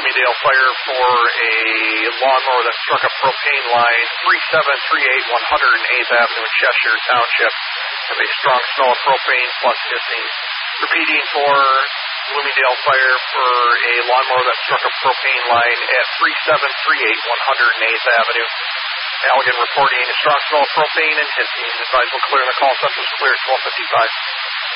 Bloomingdale Fire for a lawnmower that struck a propane line, 3738 108th Avenue in Cheshire Township. Have a strong smell of propane plus hissing. Repeating for Bloomingdale Fire for a lawnmower that struck a propane line at 3738 108th Avenue. Allegan reporting a strong smell of propane and hissing. Advisable clear in the call. Central's clear at 12:55.